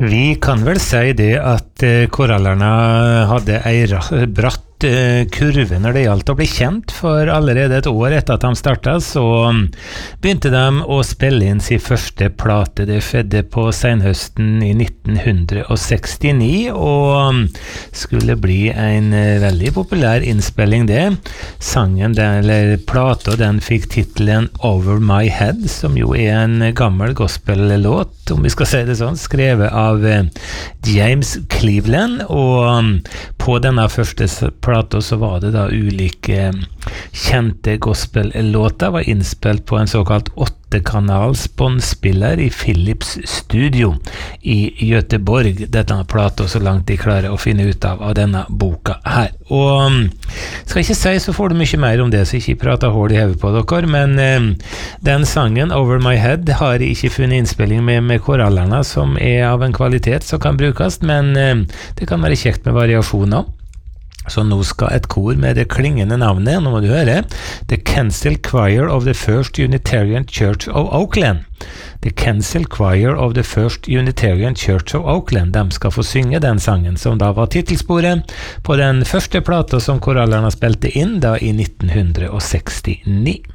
Vi kan vel si det at korallerne hadde en bratt kurve når det gjaldt å bli kjent, for allerede et år etter at de startet, så begynte de å spille inn sin første plate. Det skjedde på senhøsten i 1969, og skulle bli en veldig populær innspilling det. Sangen, eller plata, den fikk titelen Over My Head, som jo er en gammel gospel-låt, om vi skal si det sånn, skrevet av James Cleveland, og på denne første plata så var det da ulike kjente gospel-låter, var innspilt på en såkalt 8-kanals båndspiller i Philips studio i Göteborg. Dette er plata så langt de klarer å finne ut av denne boka her. Og skal ikke si så får du mye mer om det, så ikke prate hål i hodet på dere, men den sangen, Over My Head, har jeg ikke funnet innspilling med korallerne som er av en kvalitet som kan brukes, men det kan være kjekt med variasjoner. Så nå skal et kor med det klingende navnet, nå må du høre, The Kensal Choir of the First Unitarian Church of Oakland. The Kensal Choir of the First Unitarian Church of Oakland. De skal få synge den sangen, som da var titelsporet på den første plata som korallerne spilte inn da i 1969.